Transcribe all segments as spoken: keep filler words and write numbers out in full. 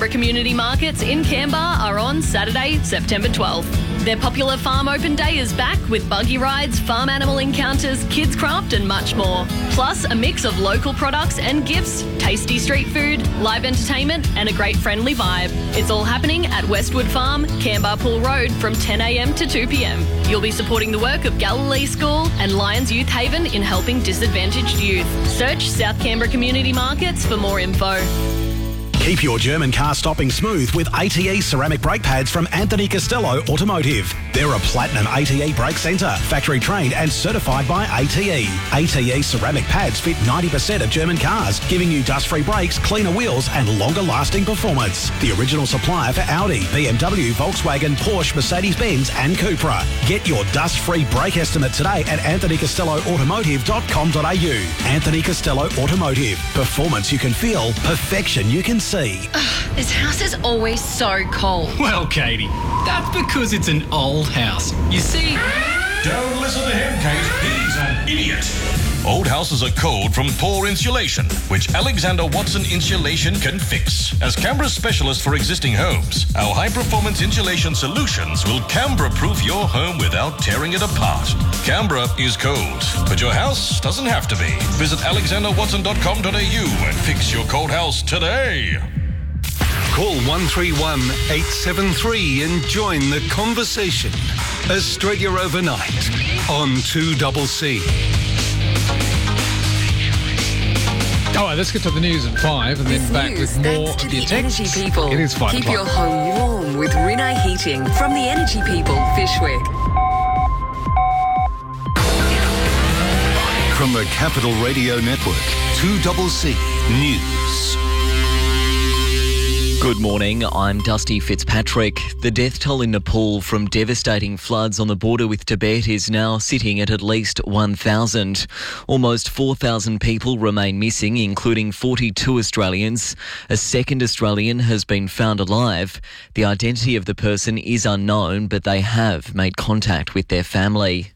Canberra community markets in Canberra are on Saturday, September twelfth. Their popular farm open day is back with buggy rides, farm animal encounters, kids craft and much more. Plus a mix of local products and gifts, tasty street food, live entertainment and a great friendly vibe. It's all happening at Westwood Farm, Canberra Pool Road from ten a m to two p m. You'll be supporting the work of Galilee School and Lions Youth Haven in helping disadvantaged youth. Search South Canberra Community Markets for more info. Keep your German car stopping smooth with A T E ceramic brake pads from Anthony Costello Automotive. They're a platinum A T E brake centre, factory trained and certified by A T E. A T E ceramic pads fit ninety percent of German cars, giving you dust-free brakes, cleaner wheels and longer-lasting performance. The original supplier for Audi, B M W, Volkswagen, Porsche, Mercedes-Benz and Cupra. Get your dust-free brake estimate today at anthony costello automotive dot com dot a u. Anthony Costello Automotive. Performance you can feel, perfection you can see. Ugh, this house is always so cold. Well, Katie, that's because it's an old house. You see... Don't listen to him, Kate. He's an idiot. Old houses are cold from poor insulation, which Alexander Watson Insulation can fix. As Canberra's specialist for existing homes, our high-performance insulation solutions will Canberra-proof your home without tearing it apart. Canberra is cold, but your house doesn't have to be. Visit alexander watson dot com dot a u and fix your cold house today. Call one three one, eight seven three and join the conversation. Australia Overnight on two C C. All right, let's get to the news at five and this then back news, with more thanks of to your the texts. Energy People. It is five Keep o'clock. your home warm with Rinnai Heating from the Energy People, Fishwick. From the Capital Radio Network, two C C News. Good morning, I'm Dusty Fitzpatrick. The death toll in Nepal from devastating floods on the border with Tibet is now sitting at at least one thousand. Almost four thousand people remain missing, including forty-two Australians. A second Australian has been found alive. The identity of the person is unknown, but they have made contact with their family.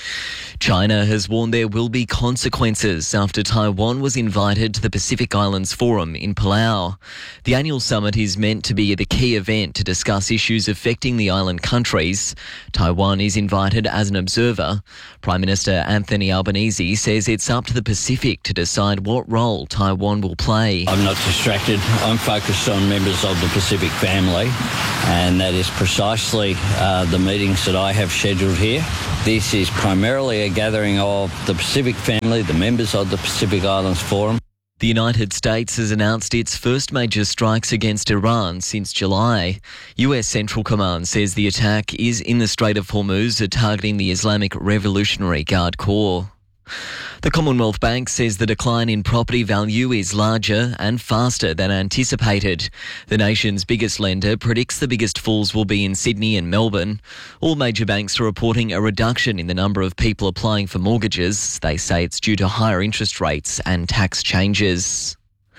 China has warned there will be consequences after Taiwan was invited to the Pacific Islands Forum in Palau. The annual summit is meant to be the key event to discuss issues affecting the island countries. Taiwan is invited as an observer. Prime Minister Anthony Albanese says it's up to the Pacific to decide what role Taiwan will play. I'm not distracted. I'm focused on members of the Pacific family, and that is precisely uh, the meetings that I have scheduled here. This is primarily a gathering of the Pacific family, the members of the Pacific Islands Forum. The United States has announced its first major strikes against Iran since July. U S Central Command says the attack is in the Strait of Hormuz, targeting the Islamic Revolutionary Guard Corps. The Commonwealth Bank says the decline in property value is larger and faster than anticipated. The nation's biggest lender predicts the biggest falls will be in Sydney and Melbourne. All major banks are reporting a reduction in the number of people applying for mortgages. They say it's due to higher interest rates and tax changes.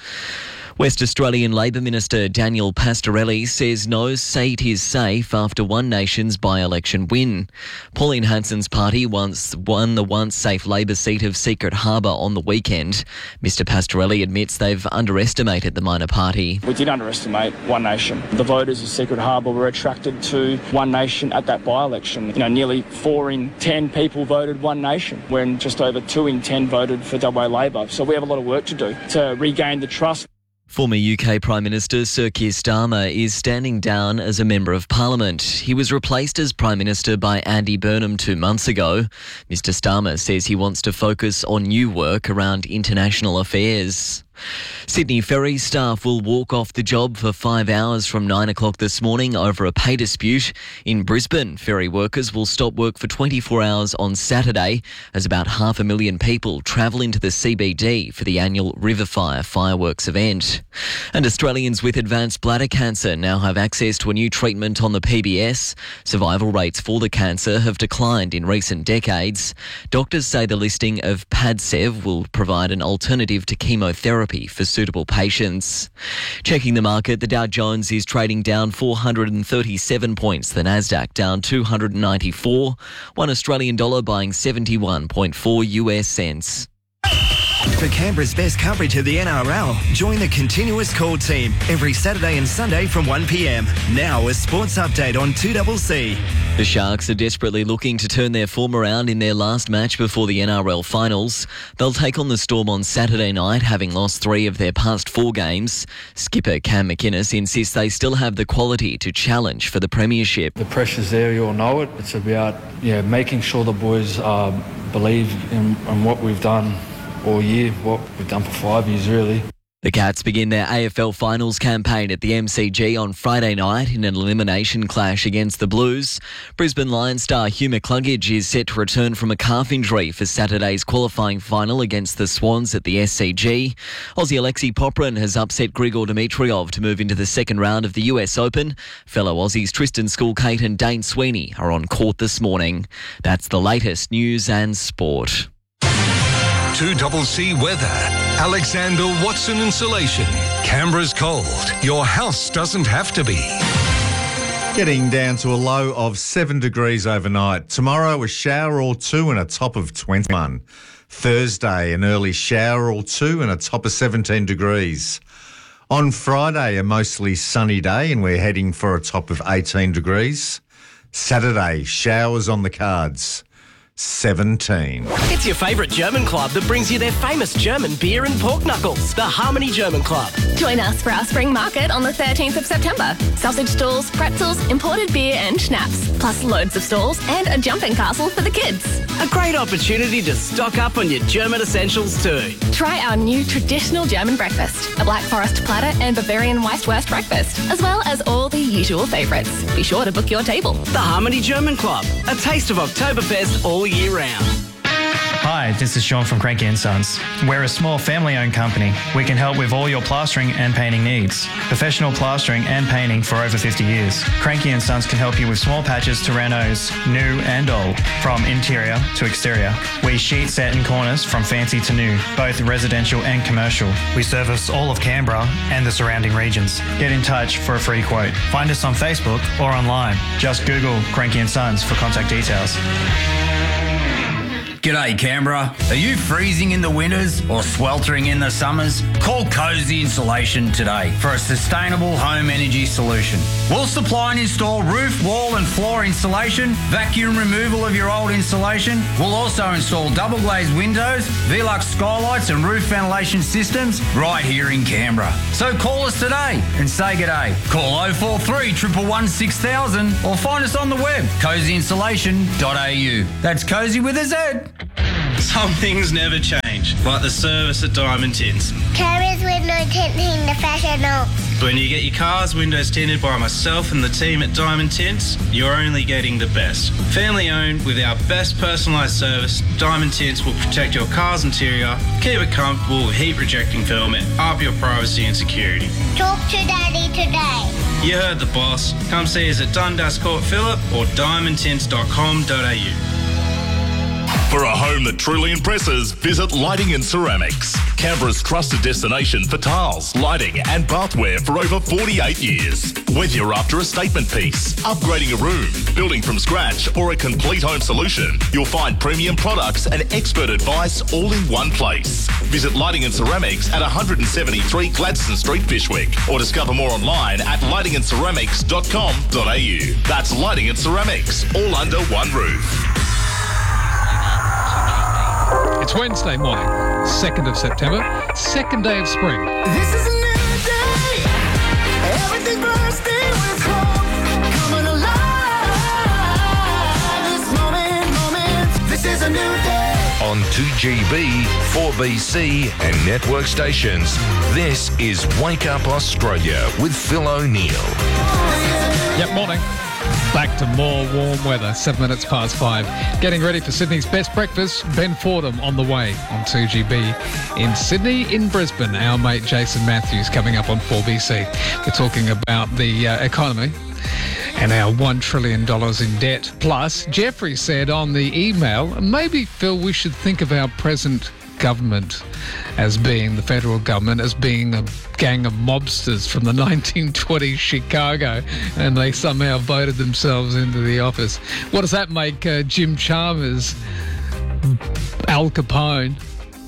West Australian Labor Minister Daniel Pastorelli says no seat is safe after One Nation's by-election win. Pauline Hanson's party once won the once-safe Labor seat of Secret Harbour on the weekend. Mister Pastorelli admits they've underestimated the minor party. We did underestimate One Nation. The voters of Secret Harbour were attracted to One Nation at that by-election. You know, nearly four in ten people voted One Nation, when just over two in ten voted for W A Labor. So we have a lot of work to do to regain the trust. Former U K Prime Minister Sir Keir Starmer is standing down as a Member of Parliament. He was replaced as Prime Minister by Andy Burnham two months ago. Mister Starmer says he wants to focus on new work around international affairs. Sydney Ferry staff will walk off the job for five hours from nine o'clock this morning over a pay dispute. In Brisbane, ferry workers will stop work for twenty-four hours on Saturday as about half a million people travel into the C B D for the annual Riverfire fireworks event. And Australians with advanced bladder cancer now have access to a new treatment on the P B S. Survival rates for the cancer have declined in recent decades. Doctors say the listing of Padcev will provide an alternative to chemotherapy for suitable patients. Checking the market, the Dow Jones is trading down four hundred thirty-seven points, the Nasdaq down two hundred ninety-four, one Australian dollar buying seventy-one point four U S cents. For Canberra's best coverage of the N R L, join the Continuous Call team every Saturday and Sunday from one p m. Now a sports update on two C C. The Sharks are desperately looking to turn their form around in their last match before the N R L finals. They'll take on the Storm on Saturday night, having lost three of their past four games. Skipper Cam McInnes insists they still have the quality to challenge for the premiership. The pressure's there, you all know it. It's about yeah, making sure the boys uh, believe in, in what we've done all year, what we've done for five years really. The Cats begin their A F L finals campaign at the M C G on Friday night in an elimination clash against the Blues. Brisbane Lions star Hugh McCluggage is set to return from a calf injury for Saturday's qualifying final against the Swans at the S C G. Aussie Alexei Popyrin has upset Grigor Dimitrov to move into the second round of the U S Open. Fellow Aussies Tristan Skulkate and Dane Sweeney are on court this morning. That's the latest news and sport. two C C weather. Alexander Watson Insulation. Canberra's cold. Your house doesn't have to be. Getting down to a low of seven degrees overnight. Tomorrow, a shower or two and a top of twenty-one. Thursday, an early shower or two and a top of seventeen degrees. On Friday, a mostly sunny day and we're heading for a top of eighteen degrees. Saturday, showers on the cards. seventeen. It's your favourite German club that brings you their famous German beer and pork knuckles, the Harmony German Club. Join us for our spring market on the thirteenth of September. Sausage stalls, pretzels, imported beer and schnapps, plus loads of stalls and a jumping castle for the kids. A great opportunity to stock up on your German essentials too. Try our new traditional German breakfast, a Black Forest platter and Bavarian Weisswurst breakfast, as well as all the usual favourites. Be sure to book your table. The Harmony German Club, a taste of Oktoberfest all year round. Hi, this is Sean from Cranky and Sons. We're a small family-owned company. We can help with all your plastering and painting needs. Professional plastering and painting for over fifty years. Cranky and Sons can help you with small patches to renos, new and old, from interior to exterior. We sheet set in corners from fancy to new, both residential and commercial. We service all of Canberra and the surrounding regions. Get in touch for a free quote. Find us on Facebook or online. Just Google Cranky and Sons for contact details. G'day Canberra. Are you freezing in the winters or sweltering in the summers? Call Cozy Insulation today for a sustainable home energy solution. We'll supply and install roof, wall and floor insulation, vacuum removal of your old insulation. We'll also install double glazed windows, Velux skylights and roof ventilation systems right here in Canberra. So call us today and say g'day. Call oh four three, one one one, six thousand or find us on the web, cozy insulation dot a u. That's Cozy with a Z. Some things never change, like the service at Diamond Tints. Carrier's window tinting the professionals. When you get your car's windows tinted by myself and the team at Diamond Tints, you're only getting the best. Family owned with our best personalised service, Diamond Tints will protect your car's interior, keep it comfortable with heat rejecting film and up your privacy and security. Talk to Daddy today. You heard the boss. Come see us at Dundas Court Phillip or diamond tints dot com dot a u. For a home that truly impresses, visit Lighting and Ceramics. Canberra's trusted destination for tiles, lighting and bathware for over forty-eight years. Whether you're after a statement piece, upgrading a room, building from scratch or a complete home solution, you'll find premium products and expert advice all in one place. Visit Lighting and Ceramics at one seventy-three Gladstone Street, Fyshwick, or discover more online at lighting and ceramics dot com dot a u. That's Lighting and Ceramics, all under one roof. It's Wednesday morning, second of September, second day of spring. This is a new day. Everything bursting with hope. Coming alive. This moment, moment. This is a new day. On two G B, four B C and network stations, this is Wake Up Australia with Phil O'Neill. Yep, morning. Back to more warm weather, seven minutes past five. Getting ready for Sydney's best breakfast. Ben Fordham on the way on two G B. In Sydney, in Brisbane, our mate Jason Matthews coming up on four B C. We're talking about the uh, economy and our one trillion dollars in debt. Plus, Jeffrey said on the email, maybe, Phil, we should think of our present government as being, the federal government, as being a gang of mobsters from the nineteen twenties Chicago, and they somehow voted themselves into the office. What does that make uh, Jim Chalmers, Al Capone,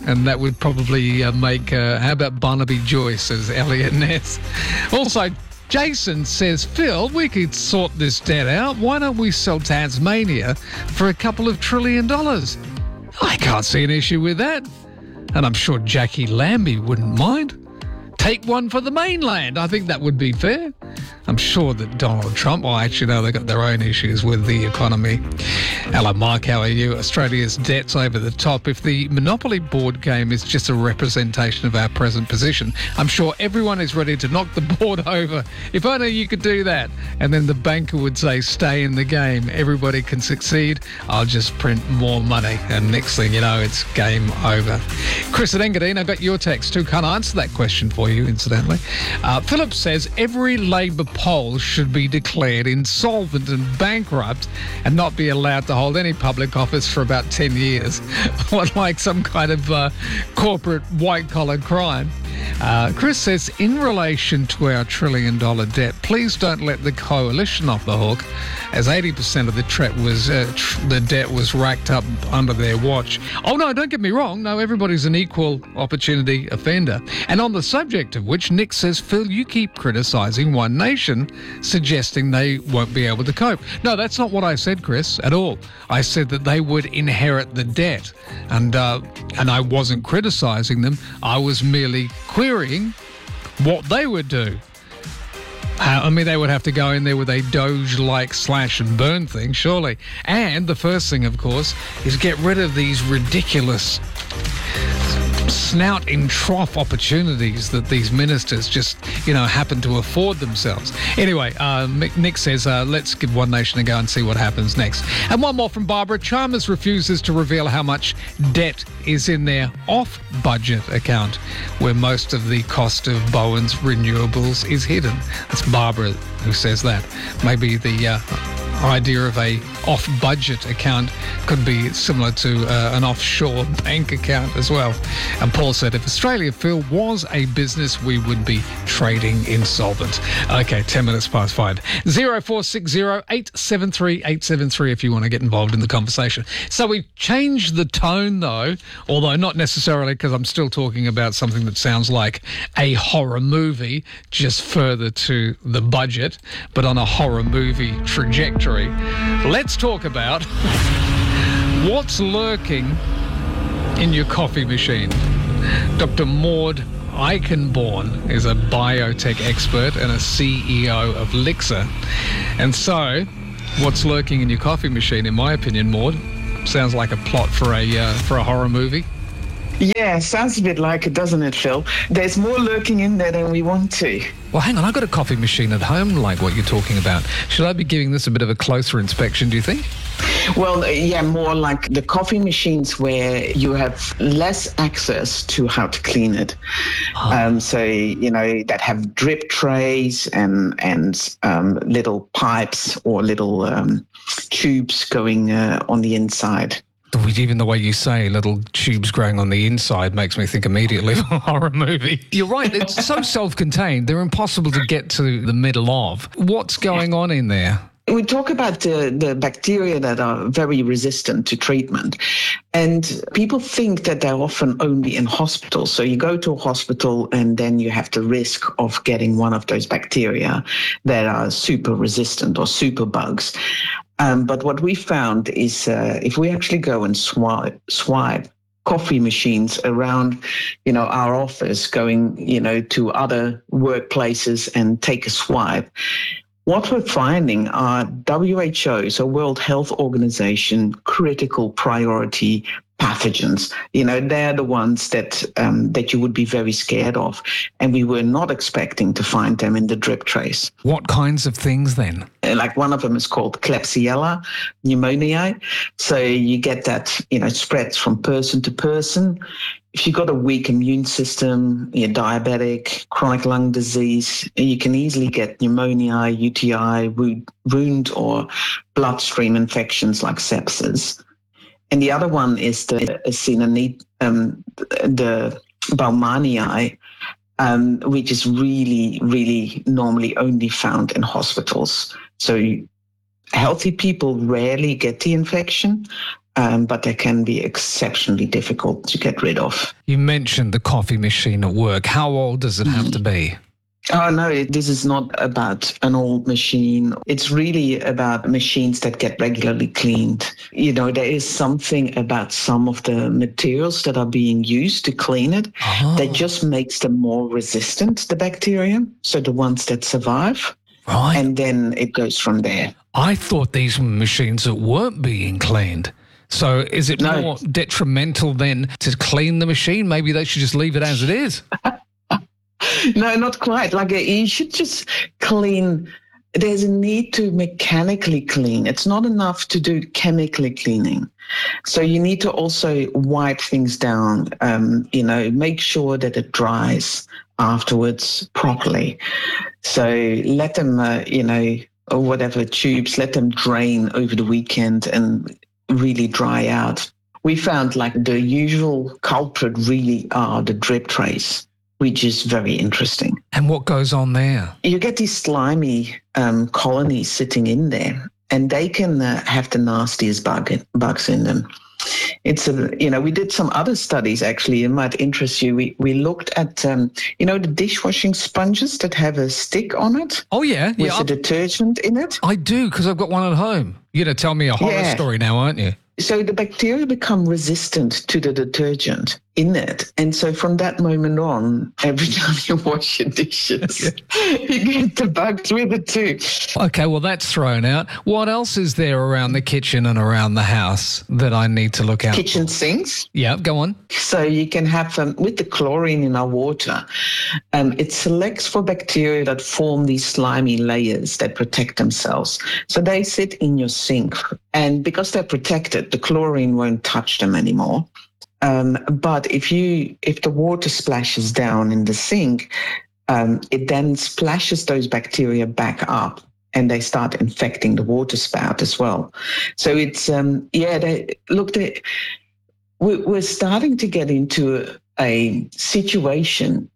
and that would probably uh, make, uh, how about Barnaby Joyce, says Elliot Ness. Also, Jason says, Phil, we could sort this debt out. Why don't we sell Tasmania for a couple of trillion dollars? I can't see an issue with that. And I'm sure Jackie Lambie wouldn't mind. Take one for the mainland. I think that would be fair. I'm sure that Donald Trump, well, actually, no, they've got their own issues with the economy. Hello, Mark, how are you? Australia's debt's over the top. If the Monopoly board game is just a representation of our present position, I'm sure everyone is ready to knock the board over. If only you could do that. And then the banker would say, stay in the game. Everybody can succeed. I'll just print more money. And next thing you know, it's game over. Chris at Engadine, I got your text too. Can't answer that question for you, incidentally. Uh, Philip says every Labor poll should be declared insolvent and bankrupt and not be allowed to hold any public office for about ten years. What, like some kind of uh, corporate white-collar crime? Uh, Chris says, in relation to our trillion-dollar debt, please don't let the coalition off the hook, as eighty percent of the, tre- was, uh, tr- the debt was racked up under their watch. Oh, no, don't get me wrong. No, everybody's an equal opportunity offender. And on the subject of which, Nick says, Phil, you keep criticising One Nation, suggesting they won't be able to cope. No, that's not what I said, Chris, at all. I said that they would inherit the debt, and uh, and I wasn't criticising them. I was merely querying what they would do. Uh, I mean, they would have to go in there with a Doge-like slash and burn thing, surely. And the first thing, of course, is get rid of these ridiculous snout in trough opportunities that these ministers just, you know, happen to afford themselves. Anyway, uh, Nick says, uh, let's give One Nation a go and see what happens next. And one more from Barbara. Chalmers refuses to reveal how much debt is in their off-budget account, where most of the cost of Bowen's renewables is hidden. That's Barbara who says that. Maybe the uh, idea of a off-budget account could be similar to uh, an offshore bank account as well. And Paul said, if Australia, Phil, was a business, we would be trading insolvent. Okay, ten minutes past five. zero four six zero eight seven three eight seven three if you want to get involved in the conversation. So we've changed the tone, though, although not necessarily, because I'm still talking about something that sounds like a horror movie, just further to the budget, but on a horror movie trajectory. Let's talk about what's lurking in your coffee machine. Doctor Maud Eichenborn is a biotech expert and a C E O of Lixa. And so, what's lurking in your coffee machine, in my opinion, Maud, sounds like a plot for a uh, for a horror movie. Yeah, sounds a bit like it, doesn't it, Phil? There's more lurking in there than we want to. Well, hang on, I've got a coffee machine at home like what you're talking about. Should I be giving this a bit of a closer inspection, do you think? Well, yeah, more like the coffee machines where you have less access to how to clean it. Oh. Um, so, you know, that have drip trays and, and um, little pipes or little um, tubes going uh, on the inside. Even the way you say little tubes growing on the inside makes me think immediately of a horror movie. You're right. It's so self-contained. They're impossible to get to the middle of. What's going on in there? We talk about the, the bacteria that are very resistant to treatment. And people think that they're often only in hospitals. So you go to a hospital and then you have the risk of getting one of those bacteria that are super resistant or super bugs. Um, but what we found is uh, if we actually go and swipe, swipe coffee machines around, you know, our office, going, you know, to other workplaces and take a swipe, what we're finding are W H O, so World Health Organization, critical priority pathogens. You know, they're the ones that um, that you would be very scared of. And we were not expecting to find them in the drip trays. What kinds of things then? Like one of them is called Klebsiella pneumoniae. So you get that, you know, spreads from person to person. If you've got a weak immune system, you're diabetic, chronic lung disease, you can easily get pneumonia, U T I, wound or bloodstream infections like sepsis. And the other one is the Acinetobacter, um, the Baumannii, um, which is really, really normally only found in hospitals. So healthy people rarely get the infection. um, but they can be exceptionally difficult to get rid of. You mentioned the coffee machine at work. How old does it have to be? Oh, no, it, this is not about an old machine. It's really about machines that get regularly cleaned. You know, there is something about some of the materials that are being used to clean it oh. that just makes them more resistant to the bacteria. So the ones that survive. Right. And then it goes from there. I thought these were machines that weren't being cleaned. So is it no. more detrimental then to clean the machine? Maybe they should just leave it as it is. No, not quite. Like a, you should just clean. There's a need to mechanically clean. It's not enough to do chemically cleaning. So you need to also wipe things down, um, you know, make sure that it dries afterwards properly. So let them, uh, you know, or whatever tubes, let them drain over the weekend and really dry out. We found like the usual culprit really are the drip trays, which is very interesting. And what goes on there? You get these slimy um, colonies sitting in there, and they can uh, have the nastiest bug, bugs in them. It's a, you know, we did some other studies actually. It might interest you. We we looked at, um, you know, the dishwashing sponges that have a stick on it. Oh yeah, with yeah. the detergent in it. I do because I've got one at home. You're gonna tell me a horror Yeah. story now, aren't you? So the bacteria become resistant to the detergent in it. And so from that moment on, every time you wash your dishes, you get the bugs with it too. Okay, well, that's thrown out. What else is there around the kitchen and around the house that I need to look out Kitchen for? sinks. Yeah, go on. So you can have, um, with the chlorine in our water, um, it selects for bacteria that form these slimy layers that protect themselves. So they sit in your sink. And because they're protected, the chlorine won't touch them anymore. Um, but if you if the water splashes down in the sink, um, it then splashes those bacteria back up, and they start infecting the water spout as well. So it's um, yeah. They, look, they, we, we're starting to get into a, a situation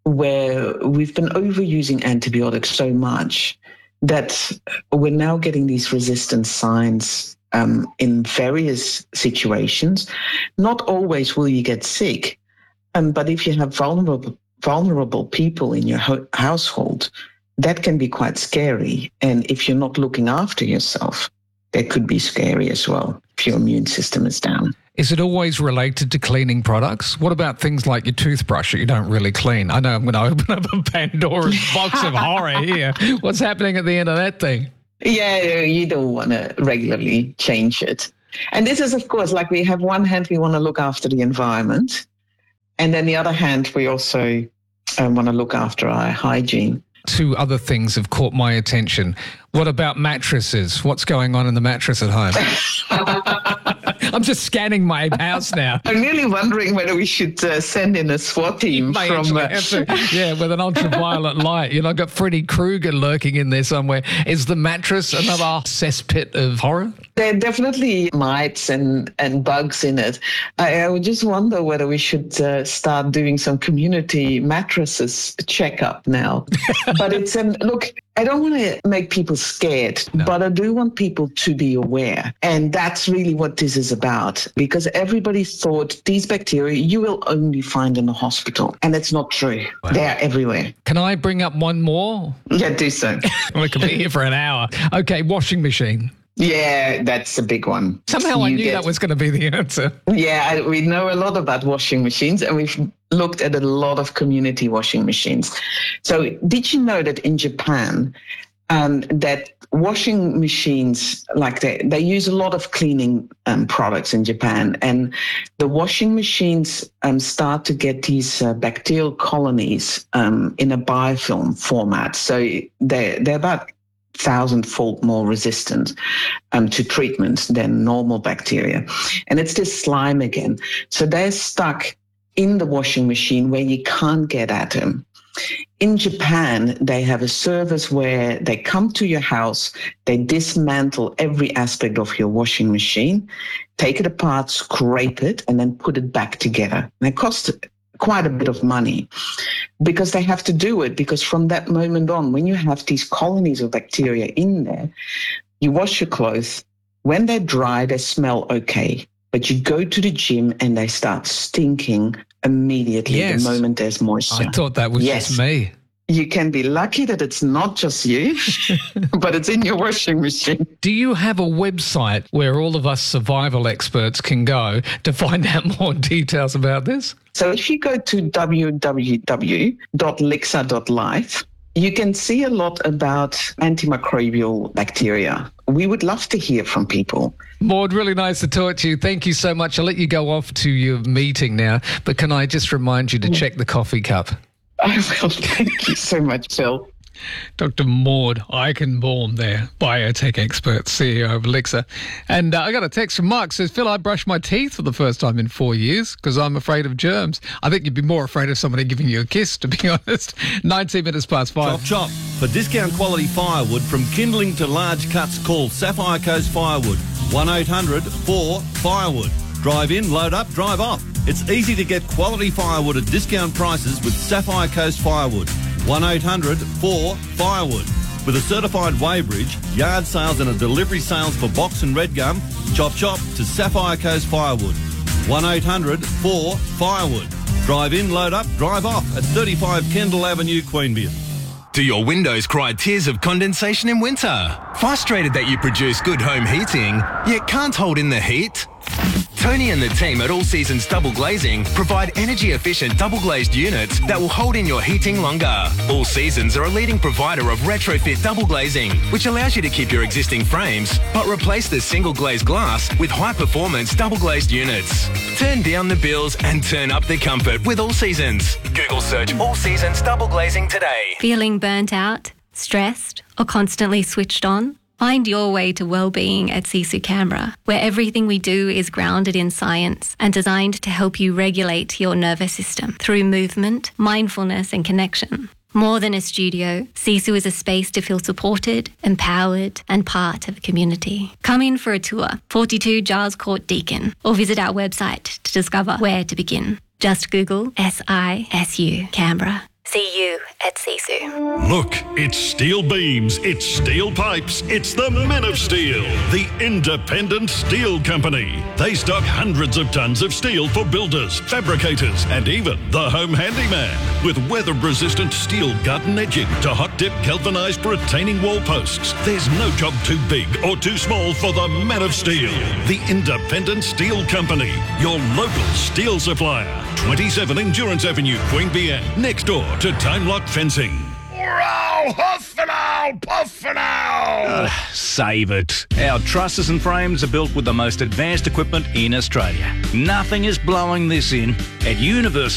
where we've been overusing antibiotics so much that we're now getting these resistance signs um, in various situations. Not always will you get sick, um, but if you have vulnerable vulnerable people in your ho- household, that can be quite scary. And if you're not looking after yourself, that could be scary as well if your immune system is down. Is it always related to cleaning products? What about things like your toothbrush that you don't really clean? I know I'm going to open up a Pandora's box of horror here. What's happening at the end of that thing? Yeah, you don't want to regularly change it. And this is, of course, like we have one hand, we want to look after the environment. And then the other hand, we also um, want to look after our hygiene. Two other things have caught my attention. What about mattresses? What's going on in the mattress at home? I'm just scanning my house now. I'm really wondering whether we should uh, send in a SWAT team from... Uh, to, yeah, with an ultraviolet light. You know, I've got Freddy Krueger lurking in there somewhere. Is the mattress another cesspit of horror? There are definitely mites and, and bugs in it. I, I would just wonder whether we should uh, start doing some community mattresses checkup now. But it's, um, look, I don't want to make people scared, no. but I do want people to be aware. And that's really what this is about, because everybody thought these bacteria you will only find in a hospital. And it's not true. Wow. They're everywhere. Can I bring up one more? Yeah, do so. We could be here for an hour. Okay, washing machine. Yeah, that's a big one. Somehow you I knew get, that was going to be the answer. Yeah, I, we know a lot about washing machines, and we've looked at a lot of community washing machines. So did you know that in Japan, um, that washing machines, like they, they use a lot of cleaning um, products in Japan, and the washing machines um, start to get these uh, bacterial colonies um, in a biofilm format. So they're, they're about thousand-fold more resistant um, to treatment than normal bacteria. And it's this slime again. So they're stuck in the washing machine where you can't get at them. In Japan, they have a service where they come to your house, they dismantle every aspect of your washing machine, take it apart, scrape it, and then put it back together. And it costs quite a bit of money because they have to do it, because from that moment on, when you have these colonies of bacteria in there, you wash your clothes. When they're dry, they smell okay. but you go to the gym and they start stinking immediately Yes. the moment there's moisture. I thought that was Yes. just me. You can be lucky that it's not just you, but it's in your washing machine. Do you have a website where all of us survival experts can go to find out more details about this? So if you go to w w w dot lixa dot life, you can see a lot about antimicrobial bacteria. We would love to hear from people. Maud, really nice to talk to you. Thank you so much. I'll let you go off to your meeting now, but can I just remind you to check the coffee cup? I will. Thank you so much, Phil. Doctor Maud Eichenbaum there, biotech expert, C E O of Lixa. And uh, I got a text from Mark, says, Phil, I brushed my teeth for the first time in four years because I'm afraid of germs. I think you'd be more afraid of somebody giving you a kiss, to be honest. nineteen minutes past five. Chop, chop. For discount quality firewood from kindling to large cuts, call Sapphire Coast Firewood. one eight hundred four firewood. Drive in, load up, drive off. It's easy to get quality firewood at discount prices with Sapphire Coast Firewood. one eight hundred four firewood. With a certified weighbridge, yard sales and a delivery sales for box and red gum, chop chop to Sapphire Coast Firewood. one eight hundred four firewood. Drive in, load up, drive off at thirty-five Kendall Avenue, Queanbeyan. Do your windows cry tears of condensation in winter? Frustrated that you produce good home heating, yet can't hold in the heat? Tony and the team at All Seasons Double Glazing provide energy-efficient double-glazed units that will hold in your heating longer. All Seasons are a leading provider of retrofit double glazing, which allows you to keep your existing frames, but replace the single-glazed glass with high-performance double-glazed units. Turn down the bills and turn up the comfort with All Seasons. Google search All Seasons Double Glazing today. Feeling burnt out, stressed, or constantly switched on? Find your way to well-being at Sisu Canberra, where everything we do is grounded in science and designed to help you regulate your nervous system through movement, mindfulness and connection. More than a studio, Sisu is a space to feel supported, empowered and part of a community. Come in for a tour, forty-two Giles Court, Deakin, or visit our website to discover where to begin. Just Google S I S U Canberra. See you at Sisu. Look, it's steel beams, it's steel pipes, it's the Men of Steel, the independent steel company. They stock hundreds of tons of steel for builders, fabricators, and even the home handyman. With weather-resistant steel gut and edging to hot-dip galvanised retaining wall posts, there's no job too big or too small for the Men of Steel, the independent steel company, your local steel supplier. twenty-seven Endurance Avenue, Queanbeyan, next door to Time Lock Fencing. Row, huff and owl, puff and owl. Uh, save it. Our trusses and frames are built with the most advanced equipment in Australia. Nothing is blowing this in. At Universal